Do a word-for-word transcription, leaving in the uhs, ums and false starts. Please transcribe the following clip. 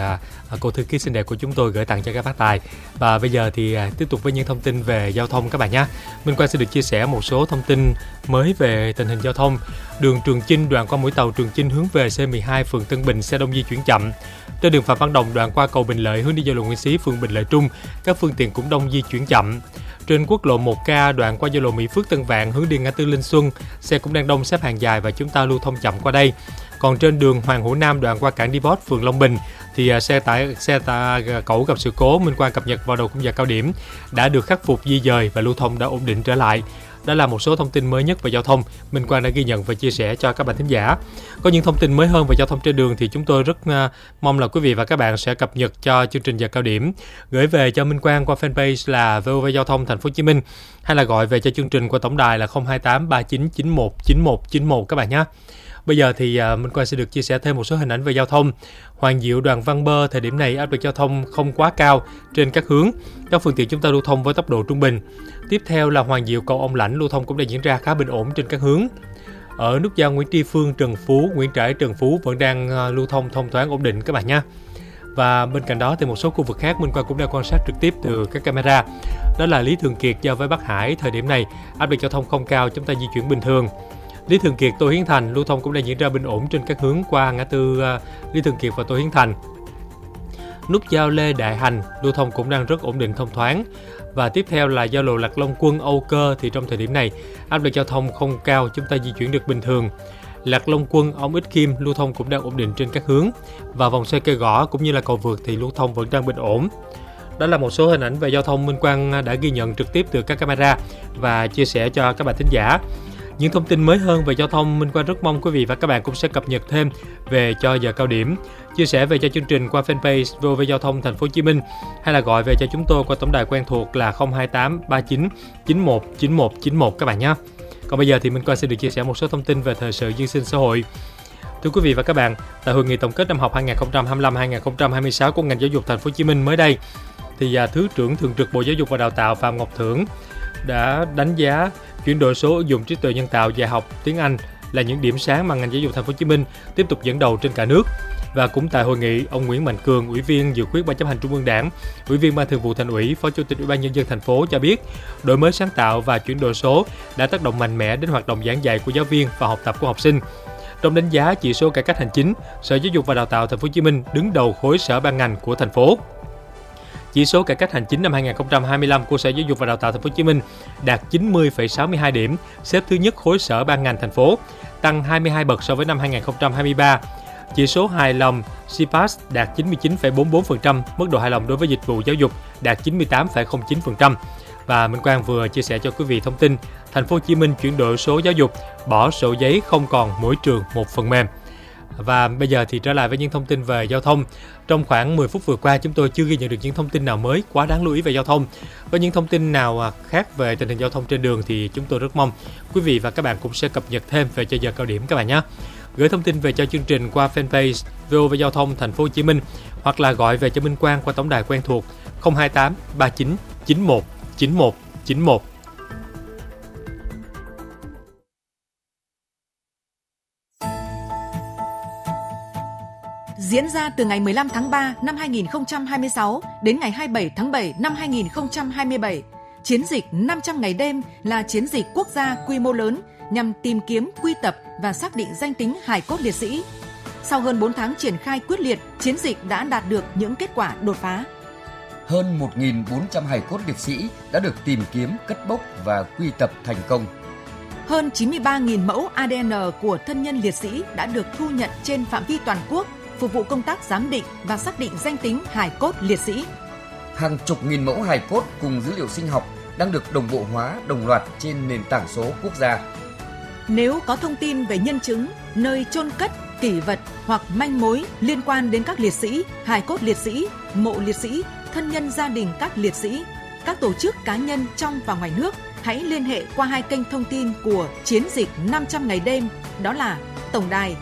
à, cô thư ký xinh đẹp của chúng tôi gửi tặng cho các bác tài. Và bây giờ thì à, tiếp tục với những thông tin về giao thông các bạn nhé. Minh Quang sẽ được chia sẻ một số thông tin mới về tình hình giao thông. Đường Trường Chinh đoạn qua mũi tàu Trường Chinh hướng về xê mười hai phường Tân Bình xe đông di chuyển chậm. Trên đường Phạm Văn Đồng đoạn qua cầu Bình Lợi hướng đi giao lộ Nguyễn Xí phường Bình Lợi Trung, các phương tiện cũng đông di chuyển chậm. Trên quốc lộ một K đoạn qua giao lộ Mỹ Phước Tân Vạn hướng đi ngã tư Linh Xuân, xe cũng đang đông xếp hàng dài và chúng ta lưu thông chậm qua đây. Còn trên đường Hoàng Hữu Nam đoạn qua cảng Depot phường Long Bình thì xe tải xe tải cẩu gặp sự cố, Minh Quang cập nhật vào đầu khung giờ cao điểm đã được khắc phục di dời và lưu thông đã ổn định trở lại. Đó là một số thông tin mới nhất về giao thông Minh Quang đã ghi nhận và chia sẻ cho các bạn thính giả. Có những thông tin mới hơn về giao thông trên đường thì chúng tôi rất uh, mong là quý vị và các bạn sẽ cập nhật cho chương trình giờ cao điểm, gửi về cho Minh Quang qua fanpage là vê o vê Giao thông Thành phố Hồ Chí Minh, hay là gọi về cho chương trình qua tổng đài là không hai tám ba chín chín một chín một chín một các bạn nhé. Bây giờ thì uh, Minh Quang sẽ được chia sẻ thêm một số hình ảnh về giao thông. Hoàng Diệu Đoàn Văn Bơ thời điểm này áp lực giao thông không quá cao trên các hướng, các phương tiện chúng ta lưu thông với tốc độ trung bình. Tiếp theo là Hoàng Diệu cầu Ông Lãnh lưu thông cũng đang diễn ra khá bình ổn trên các hướng. Ở nút giao Nguyễn Tri Phương Trần Phú, Nguyễn Trãi Trần Phú vẫn đang uh, lưu thông thông thoáng ổn định các bạn nhé. Và bên cạnh đó thì một số khu vực khác Minh Quang cũng đang quan sát trực tiếp từ các camera. Đó là Lý Thường Kiệt giao với Bắc Hải thời điểm này áp lực giao thông không cao, chúng ta di chuyển bình thường. Lý Thường Kiệt Tô Hiến Thành lưu thông cũng đang diễn ra bình ổn trên các hướng qua ngã tư uh, Lý Thường Kiệt và Tô Hiến Thành. Nút giao Lê Đại Hành lưu thông cũng đang rất ổn định thông thoáng. Và tiếp theo là giao lộ Lạc Long Quân Âu Cơ thì trong thời điểm này áp lực giao thông không cao, chúng ta di chuyển được bình thường. Lạc Long Quân Ông Ích Kim lưu thông cũng đang ổn định trên các hướng. Và vòng xoay Cây Gõ cũng như là cầu vượt thì lưu thông vẫn đang bình ổn. Đó là một số hình ảnh về giao thông Minh Quang đã ghi nhận trực tiếp từ các camera và chia sẻ cho các bạn thính giả. Những thông tin mới hơn về giao thông Minh Quang rất mong quý vị và các bạn cũng sẽ cập nhật thêm về cho giờ cao điểm, chia sẻ về cho chương trình qua fanpage vê o vê Giao thông Thành phố Hồ Chí Minh, hay là gọi về cho chúng tôi qua tổng đài quen thuộc là không hai tám ba chín chín một chín một chín một các bạn nhé. Còn bây giờ thì Minh Quang sẽ được chia sẻ một số thông tin về thời sự dân sinh xã hội. Thưa quý vị và các bạn, tại hội nghị tổng kết năm học hai nghìn không trăm hai mươi lăm hai nghìn không trăm hai mươi sáu của ngành giáo dục Thành phố Hồ Chí Minh mới đây, thì Thứ trưởng Thường trực Bộ Giáo dục và Đào tạo Phạm Ngọc Thưởng đã đánh giá chuyển đổi số ứng dụng trí tuệ nhân tạo dạy học tiếng Anh là những điểm sáng mà ngành giáo dục Thành phố Hồ Chí Minh tiếp tục dẫn đầu trên cả nước. Và cũng tại hội nghị, ông Nguyễn Mạnh Cường, Ủy viên Dự khuyết Ban Chấp hành Trung ương Đảng, Ủy viên Ban Thường vụ Thành ủy, Phó Chủ tịch Ủy ban Nhân dân thành phố cho biết, đổi mới sáng tạo và chuyển đổi số đã tác động mạnh mẽ đến hoạt động giảng dạy của giáo viên và học tập của học sinh. Trong đánh giá chỉ số cải cách hành chính, Sở Giáo dục và Đào tạo Thành phố Hồ Chí Minh đứng đầu khối sở ban ngành của thành phố. Chỉ số cải cách hành chính năm hai nghìn không trăm hai mươi lăm của Sở Giáo dục và Đào tạo Thành phố Hồ Chí Minh đạt chín mươi phẩy sáu mươi hai điểm, xếp thứ nhất khối sở ban ngành thành phố, tăng hai mươi hai bậc so với năm hai nghìn không trăm hai mươi ba. Chỉ số hài lòng xê pê a ét đạt chín mươi chín phẩy bốn mươi bốn phần trăm, mức độ hài lòng đối với dịch vụ giáo dục đạt chín mươi tám phẩy không chín phần trăm. Và Minh Quang vừa chia sẻ cho quý vị thông tin Thành phố Hồ Chí Minh chuyển đổi số giáo dục, bỏ sổ giấy không còn mỗi trường một phần mềm. Và bây giờ thì trở lại với những thông tin về giao thông. Trong khoảng mười phút vừa qua, chúng tôi chưa ghi nhận được những thông tin nào mới quá đáng lưu ý về giao thông. Có những thông tin nào khác về tình hình giao thông trên đường thì chúng tôi rất mong quý vị và các bạn cũng sẽ cập nhật thêm về cho giờ cao điểm các bạn nhé. Gửi thông tin về cho chương trình qua fanpage vê o vê Giao thông Thành phố Hồ Chí Minh, hoặc là gọi về cho Minh Quang qua tổng đài quen thuộc không hai tám ba chín chín một chín một chín một. Diễn ra từ ngày mười lăm tháng ba năm hai nghìn không trăm hai mươi sáu đến ngày hai mươi bảy tháng bảy năm hai nghìn không trăm hai mươi bảy, chiến dịch năm trăm ngày đêm là chiến dịch quốc gia quy mô lớn nhằm tìm kiếm, quy tập và xác định danh tính hài cốt liệt sĩ. Sau hơn bốn tháng triển khai quyết liệt, chiến dịch đã đạt được những kết quả đột phá. Hơn một nghìn bốn trăm hài cốt liệt sĩ đã được tìm kiếm, cất bốc và quy tập thành công. Hơn chín mươi ba nghìn mẫu a đê en của thân nhân liệt sĩ đã được thu nhận trên phạm vi toàn quốc, phục vụ công tác giám định và xác định danh tính hài cốt liệt sĩ. Hàng chục nghìn mẫu hài cốt cùng dữ liệu sinh học đang được đồng bộ hóa đồng loạt trên nền tảng số quốc gia. Nếu có thông tin về nhân chứng, nơi chôn cất, kỷ vật hoặc manh mối liên quan đến các liệt sĩ, hài cốt liệt sĩ, mộ liệt sĩ, thân nhân gia đình các liệt sĩ, các tổ chức cá nhân trong và ngoài nước, hãy liên hệ qua hai kênh thông tin của chiến dịch năm trăm ngày đêm, đó là tổng đài